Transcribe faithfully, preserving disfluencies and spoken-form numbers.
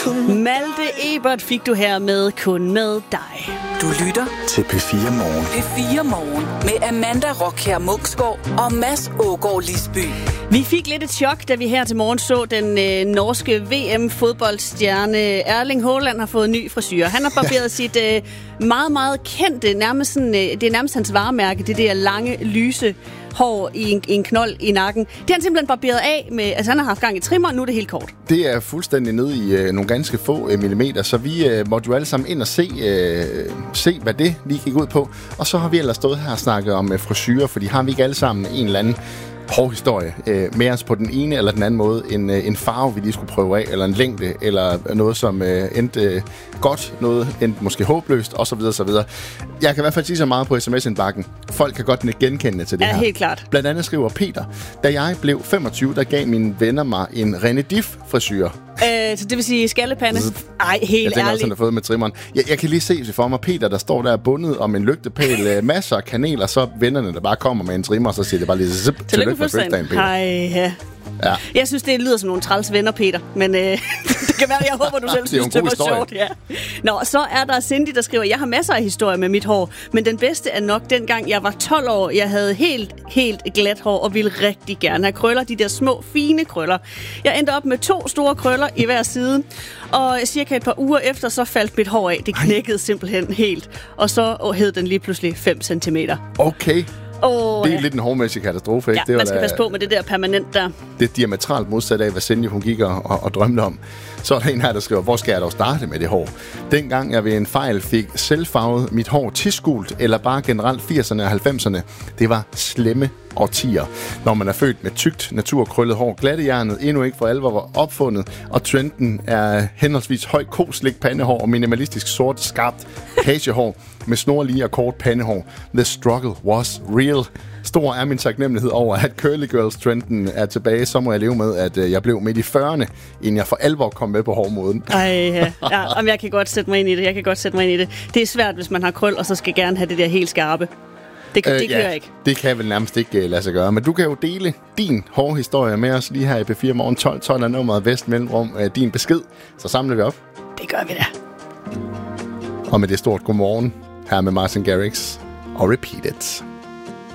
Malte Ebert fik du her med Kun med dig. Du lytter til P fire Morgen. P fire Morgen med Amanda Rockher Munksgaard og Mads Ågaard Lisby. Vi fik lidt et chok, da vi her til morgen så den øh, norske V M-fodboldstjerne Erling Haaland har fået ny frisyr. Han har barberet sit øh, meget, meget kendte, nærmest sådan, øh, det er nærmest hans varemærke, det der lange, lyse hår i en, i en knold i nakken. Det har han simpelthen barberet af med, altså han har haft gang i trimmer, nu er det helt kort. Det er fuldstændig nede i øh, nogle ganske få øh, millimeter, så vi øh, måtte jo alle sammen ind og se, øh, se, hvad det lige gik ud på. Og så har vi ellers stået her og snakket om øh, frisyrer, fordi har vi ikke alle sammen en eller anden hård historie øh, med os på den ene eller den anden måde. En, øh, en farve, vi lige skulle prøve af, eller en længde, eller noget, som øh, endte øh, godt, noget endte måske håbløst, osv. osv. Jeg kan i hvert fald sige så meget på sms-indbakken. Folk kan godt genkende til det ja, her. Helt klart. Blandt andet skriver Peter, da jeg blev femogtyve, der gav mine venner mig en René Dif-frisyr. Øh, så det vil sige skallepande? Ej, helt ærligt. Jeg tænker også, han har fået med trimmeren. Jeg, jeg kan lige se for mig Peter, der står der bundet om en lygtepæl, masser af kaneler, så vennerne, der bare kommer med en trimmer, så siger det bare lige zip, tillykke tillykke med fødselsdagen, Peter. Hej, ja. Ja. Jeg synes, det lyder som nogle træls venner, Peter. Men øh, det kan være, jeg håber, du selv det synes, det var historie. sjovt. Ja. Nå, så er der Cindy, der skriver, jeg har masser af historier med mit hår, men den bedste er nok dengang, jeg var tolv år. Jeg havde helt, helt glat hår og ville rigtig gerne have krøller. De der små, fine krøller. Jeg endte op med to store krøller i hver side. Og cirka et par uger efter, så faldt mit hår af. Det knækkede Ej. simpelthen helt. Og så hed den lige pludselig fem centimeter. Okay. Oh, det er ja. lidt en hårdmæssig katastrofe, ikke? Ja, det man skal da, passe på med det der permanent der. Det er diametralt modsat af, hvad Cindy hun gik og, og, og drømte om. Så er der en her, der skriver, hvor skal jeg dog starte med det hår? Dengang jeg ved en fejl fik selvfarvet mit hår tisgult, eller bare generelt firserne og halvfemserne, det var slemme årtier. Når man er født med tykt, naturkrøllet hår, glattehjernet endnu ikke for alvor var opfundet, og trenden er henholdsvis høj koslik pandehår og minimalistisk sort, skarpt pagehår med snorlige og kort pandehår. The struggle was real. Stor er min taknemmelighed over, at curly girls-trenden er tilbage. Så må jeg leve med, at jeg blev midt i fyrrerne, inden jeg for alvor kom med på hårmoden. Ej, ja. ja om jeg kan godt sætte mig ind i det. Jeg kan godt sætte mig ind i det. Det er svært, hvis man har krøl, og så skal gerne have det der helt skarpe. Det, det øh, kører ja, ikke. Det kan vel nærmest ikke uh, lade sig gøre. Men du kan jo dele din hårhistorie med os lige her i P fire Morgen. tolv tolv er nummeret Vest Mellemrum. Uh, din besked. Så samler vi op. Det gør vi da. Og med det stort godmorgen her med Martin Garrix og Repeat It.